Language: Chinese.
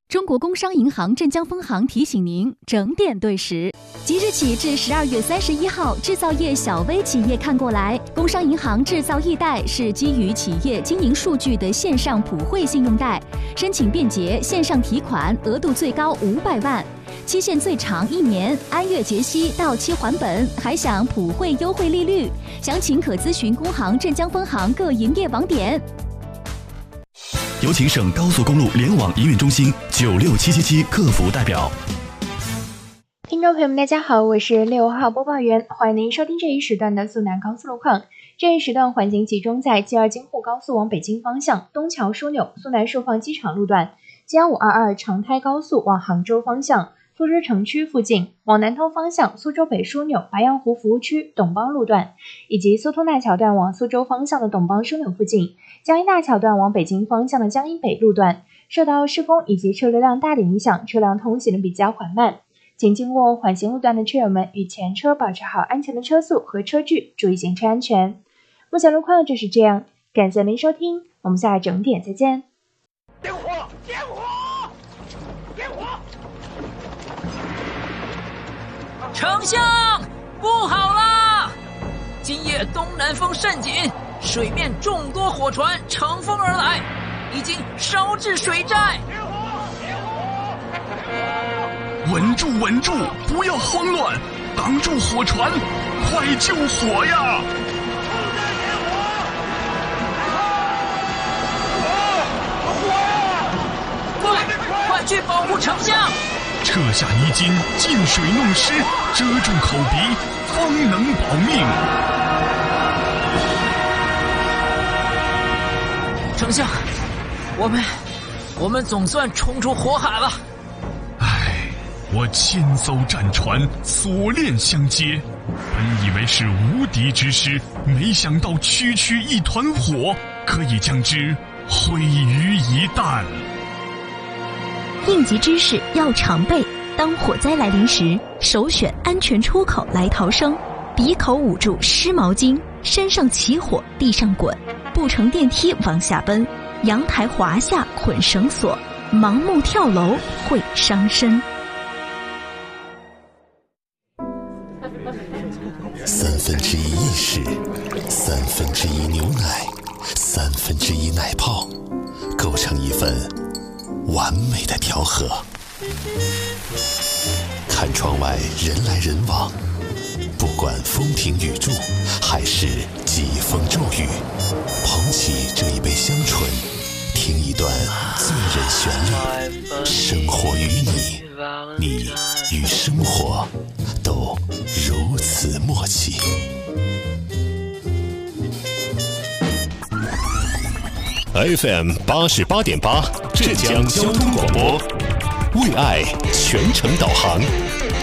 中国工商银行镇江分行提醒您整点对时。即日起至12月31号，制造业小微企业看过来，工商银行制造易贷是基于企业经营数据的线上普惠信用贷，申请便捷，线上提款，额度最高500万，期限最长1年，按月结息，到期还本，还享普惠优惠利率。详情可咨询工行镇江分行各营业网点。 有请省高速公路联网营运中心96777客服代表。 听众朋友们大家好，我是6号播报员，欢迎您收听这一时段的苏南高速路况。这一时段环境集中在 G2 京沪高速往北京方向东桥枢纽苏南顺放机场路段， G1522 长台高速往杭州方向苏州城区附近，往南通方向苏州北枢纽白洋湖服务区董邦路段，以及苏通大桥段往苏州方向的董邦枢纽附近，江阴大桥段往北京方向的江阴北路段，受到施工以及车流量大的影响，车辆通行的比较缓慢，请经过缓行路段的车友们与前车保持好安全的车速和车距，注意行车安全。目前路况就是这样，感谢您收听，我们下整点再见。 点火！点火！点火！ 丞相，不好啦！今夜东南风甚紧，水面众多火船乘风而来，已经烧至水寨。 点火！点火！ 稳住，稳住，不要慌乱，挡住火船，快救火呀！ 快去保护丞相！ 撤下泥巾，进水弄湿，遮住口鼻，方能保命。 丞相，我们总算冲出火海了。 我千艘战船锁链相接，本以为是无敌之师，没想到区区一团火可以将之毁于一旦。 应急知识要常备，当火灾来临时，首选安全出口来逃生，鼻口捂住湿毛巾，身上起火地上滚，不乘电梯往下奔，阳台滑下捆绳索，盲目跳楼会伤身。 1/3意识，1/3牛奶，1/3奶泡，构成一份完美的调和。看窗外人来人往，不管风停雨住还是疾风骤雨，捧起这一杯香醇，听一段醉人旋律。生活与你，你与生活都如此默契。FM 88.8，浙江交通广播，为爱全程导航。